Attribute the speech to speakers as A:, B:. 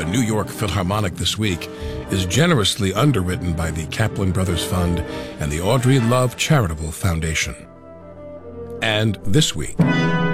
A: New York Philharmonic this week is generously underwritten by the Kaplan Brothers Fund and the Audrey Love Charitable Foundation. And this week,